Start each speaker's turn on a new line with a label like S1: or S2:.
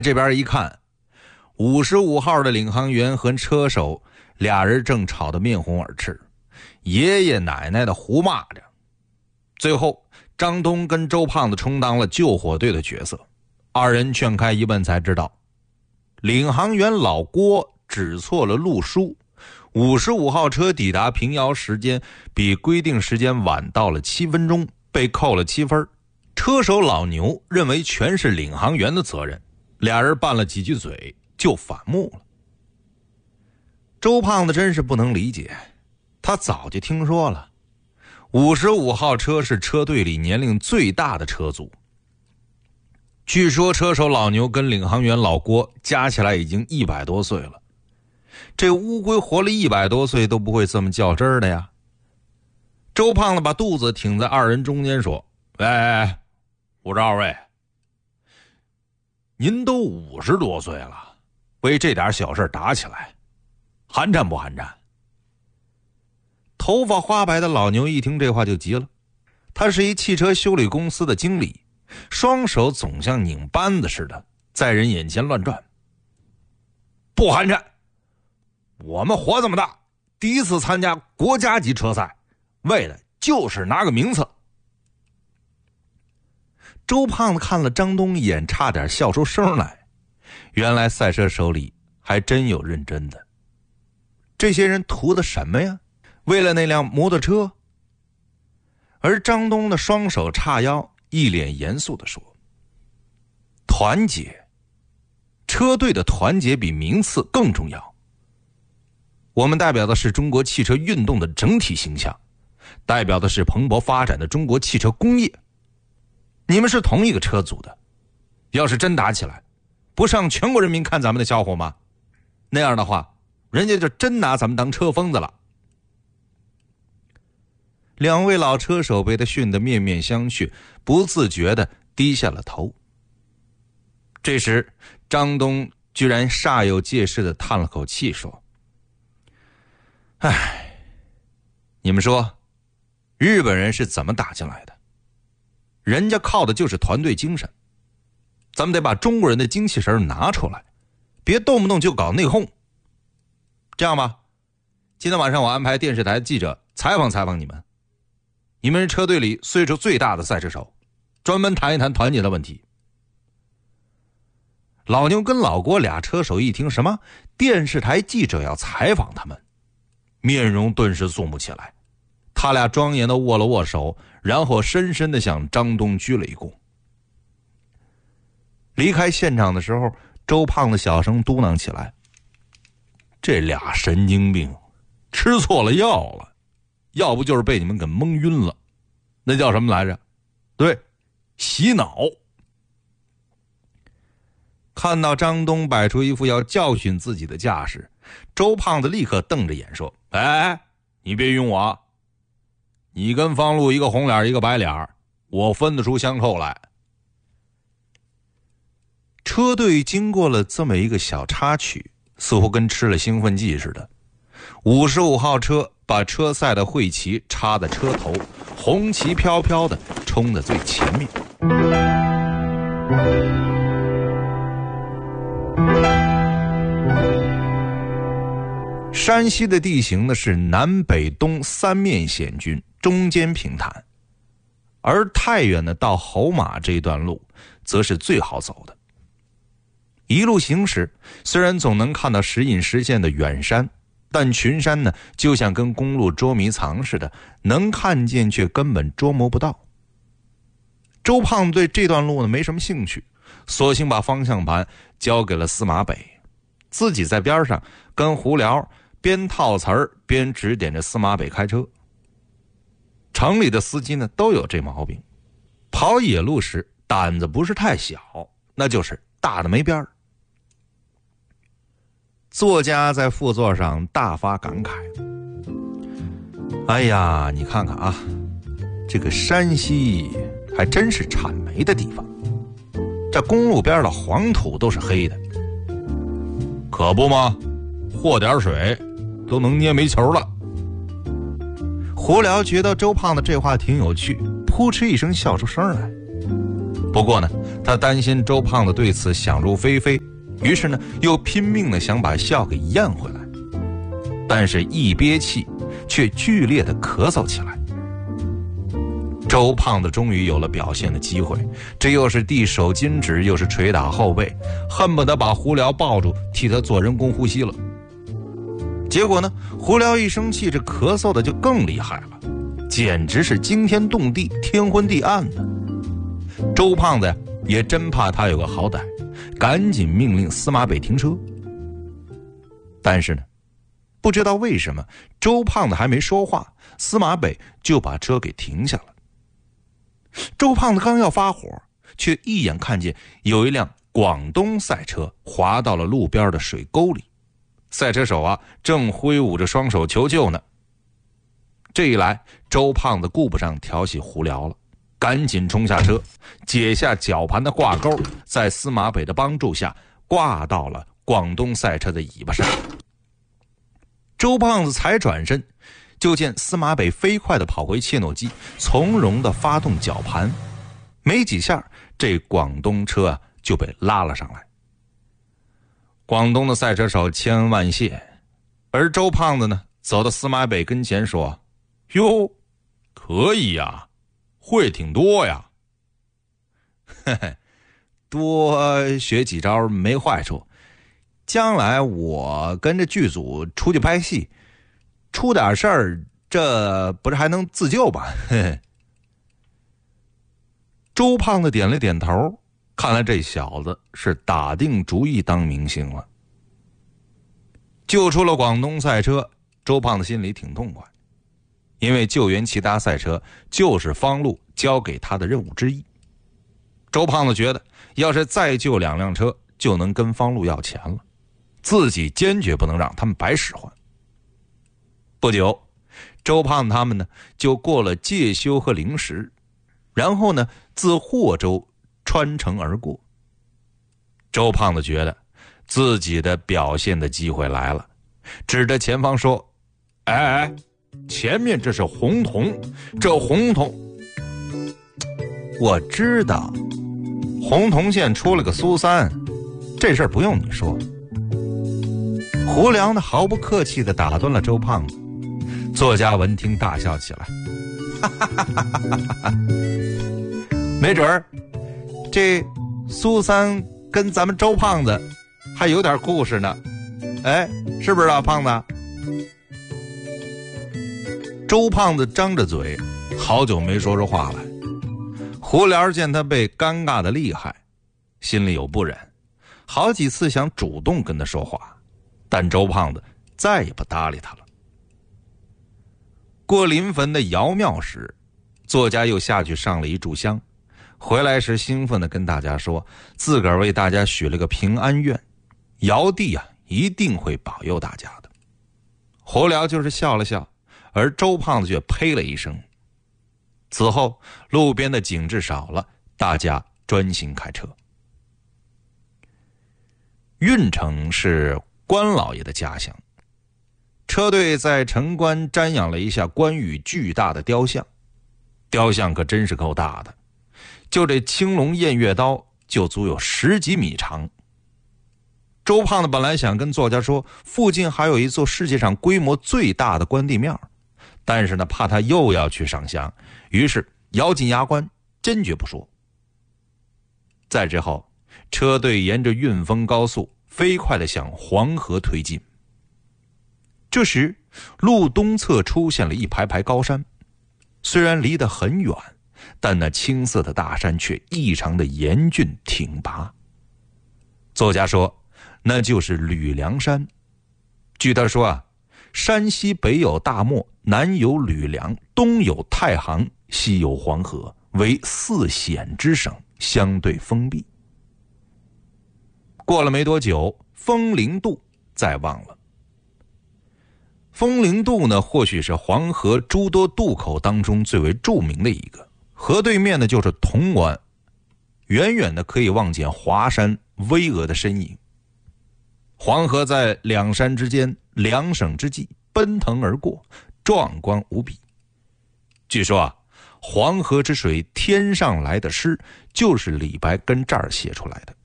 S1: 这边一看，55号的领航员和车手俩人正吵得面红耳赤，爷爷奶奶的胡骂着。最后张东跟周胖子充当了救火队的角色，二人劝开一问才知道，领航员老郭指错了路书，55号车抵达平遥时间比规定时间晚到了7分钟，被扣了7分。车手老牛认为全是领航员的责任，俩人拌了几句嘴就反目了。周胖子真是不能理解，他早就听说了55号车是车队里年龄最大的车组，据说车手老牛跟领航员老郭加起来已经100多岁了，这乌龟活了100多岁都不会这么较真儿的呀。周胖子把肚子挺在二人中间说，我说二位，您都50多岁了，为这点小事打起来，寒碜不寒碜？头发花白的老牛一听这话就急了，他是一汽车修理公司的经理，双手总像拧扳子似的在人眼前乱转。不寒碜，我们活这么大，第一次参加国家级车赛，为的就是拿个名次。周胖子看了张东一眼，差点笑出声来。原来赛车手里还真有认真的。这些人图的什么呀？为了那辆摩托车？而张东的双手叉腰，一脸严肃地说，团结，车队的团结比名次更重要。我们代表的是中国汽车运动的整体形象，代表的是蓬勃发展的中国汽车工业。你们是同一个车组的，要是真打起来，不让全国人民看咱们的笑话吗？那样的话，人家就真拿咱们当车疯子了。两位老车手被他训得面面相觑，不自觉地低下了头。这时张东居然煞有介事地叹了口气说，你们说日本人是怎么打进来的？人家靠的就是团队精神，咱们得把中国人的精气神拿出来，别动不动就搞内讧。这样吧，今天晚上我安排电视台记者采访采访你们，你们是车队里岁数最大的赛车手，专门谈一谈团结的问题。老牛跟老郭俩车手一听什么电视台记者要采访他们，面容顿时肃穆起来，他俩庄严地握了握手，然后深深地向张东鞠了一躬。离开现场的时候，周胖子小声嘟囔起来，这俩神经病吃错了药了，要不就是被你们给蒙晕了，那叫什么来着？对，洗脑。看到张东摆出一副要教训自己的架势，周胖子立刻瞪着眼说，你别晕我，你跟方路一个红脸一个白脸，我分得出相扣来。车队经过了这么一个小插曲，似乎跟吃了兴奋剂似的。55号车把车赛的会旗插在车头，红旗飘飘的冲在最前面。山西的地形呢是南北东三面险峻，中间平坦，而太原呢到侯马这段路则是最好走的。一路行驶，虽然总能看到时隐时现的远山，但群山呢就像跟公路捉迷藏似的，能看见却根本捉摸不到。周胖对这段路呢没什么兴趣，索性把方向盘交给了司马北，自己在边上跟胡聊边套词儿边指点着司马北开车。城里的司机呢都有这毛病，跑野路时胆子不是太小，那就是大的没边儿。作家在副座上大发感慨，哎呀，你看看啊，这个山西还真是产煤的地方，这公路边的黄土都是黑的。可不吗？和点水都能捏煤球了。胡聊觉得周胖的这话挺有趣，扑哧一声笑出声来。不过呢， 他担心周胖子对此想入非非，于是呢又拼命的想把笑给咽回来，但是一憋气却剧烈的咳嗽起来。周胖子终于有了表现的机会，这又是递手巾纸，又是捶打后背，恨不得把胡辽抱住替他做人工呼吸了。结果呢，胡辽一生气，这咳嗽的就更厉害了，简直是惊天动地，天昏地暗的。周胖子呀也真怕他有个好歹，赶紧命令司马北停车。但是呢，不知道为什么周胖子还没说话，司马北就把车给停下了。周胖子刚要发火，却一眼看见有一辆广东赛车滑到了路边的水沟里，赛车手啊正挥舞着双手求救呢。这一来，周胖子顾不上调戏胡辽了，赶紧冲下车，解下绞盘的挂钩，在司马北的帮助下挂到了广东赛车的尾巴上。周胖子才转身，就见司马北飞快地跑回切诺基，从容地发动绞盘，没几下，这广东车啊就被拉了上来。广东的赛车手千恩万谢，而周胖子呢，走到司马北跟前说：“哟，可以呀，会挺多呀。”嘿嘿，多学几招没坏处，将来我跟着剧组出去拍戏，出点事儿，这不是还能自救吧？嘿嘿。周胖子点了点头，看来这小子是打定主意当明星了。救出了广东赛车，周胖子心里挺痛快，因为救援其他赛车就是方路交给他的任务之一。周胖子觉得，要是再救2辆车，就能跟方路要钱了，自己坚决不能让他们白使唤。不久，周胖子他们呢就过了介休和灵石，然后呢自霍州穿城而过。周胖子觉得自己的表现的机会来了，指着前方说：“哎，前面这是洪洞，这洪洞……我知道，洪洞县出了个苏三，这事儿不用你说。”胡良呢毫不客气地打断了周胖子。作家闻听大笑起来，没准儿这苏三跟咱们周胖子还有点故事呢，哎，是不是啊，胖子？周胖子张着嘴，好久没说出话来。胡良见他被尴尬的厉害，心里有不忍，好几次想主动跟他说话，但周胖子再也不搭理他了。过临汾的窑庙时，作家又下去上了一炷香，回来时兴奋地跟大家说，自个儿为大家许了个平安愿，尧帝啊一定会保佑大家的。胡辽就是笑了笑，而周胖子却呸了一声。此后路边的景致少了，大家专心开车。郓城是关老爷的家乡，车队在城关瞻仰了一下关羽巨大的雕像，雕像可真是够大的，就这青龙偃月刀就足有10几米长。周胖子本来想跟作家说，附近还有一座世界上规模最大的关帝庙，但是呢，怕他又要去上香，于是咬紧牙关，坚决不说。再之后，车队沿着运丰高速飞快地向黄河推进。这时，路东侧出现了一排排高山，虽然离得很远，但那青色的大山却异常的严峻挺拔。作家说，那就是吕梁山。据他说啊，山西北有大漠，南有吕梁，东有太行，西有黄河，为4险之省，相对封闭。过了没多久，风陵渡再望了。风陵渡呢，或许是黄河诸多渡口当中最为著名的一个。河对面呢就是潼关，远远的可以望见华山巍峨的身影。黄河在两山之间，两省之际奔腾而过，壮观无比。据说啊， 黄河之水天上来的诗就是李白跟这儿写出来的。